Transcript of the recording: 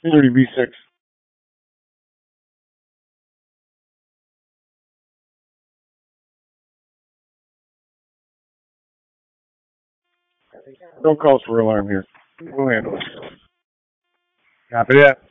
Unity V6. Don't cause for alarm here. We'll handle it. Copy that.